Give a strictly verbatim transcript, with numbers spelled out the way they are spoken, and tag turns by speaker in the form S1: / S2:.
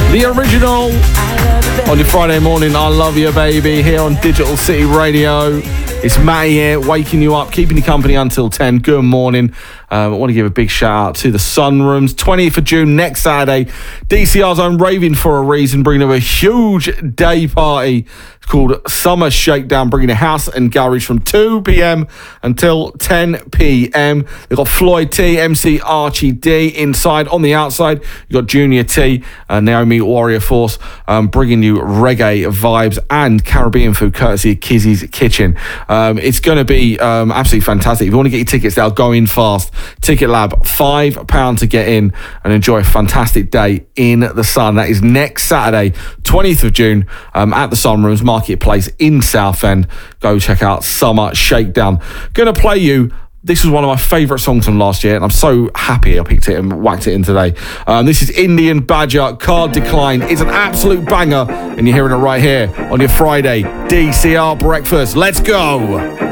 S1: The original on your Friday morning. I love you, baby, here on Digital City Radio. It's Matty here, waking you up, keeping you company until ten. Good morning. Um, I want to give a big shout out to the Sunrooms. twentieth of June, next Saturday. D C R's own Raving for a Reason, bringing them a huge day party. It's called Summer Shakedown, bringing the house and garage from two p.m. until ten p.m. They've got Floyd T, M C Archie D inside. On the outside, you've got Junior T, uh, Naomi Warrior Force, um, bringing you reggae vibes and Caribbean food courtesy of Kizzy's Kitchen. Um, it's going to be um, absolutely fantastic. If you want to get your tickets, they'll go in fast. Ticket Lab, five pounds to get in and enjoy a fantastic day in the sun. That is next Saturday, twentieth of June, um, at the Sunrooms Marketplace in Southend. Go check out Summer Shakedown. Going to play you. This was one of my favourite songs from last year, and I'm so happy I picked it and whacked it in today. Um, this is Indian Badger, Card Decline. It's an absolute banger, and you're hearing it right here on your Friday D C R Breakfast. Let's go.